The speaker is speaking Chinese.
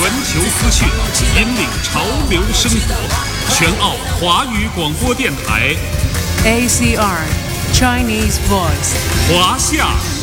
全球资讯，引领潮流生活。全澳华语广播电台 ACR Chinese Voice 华夏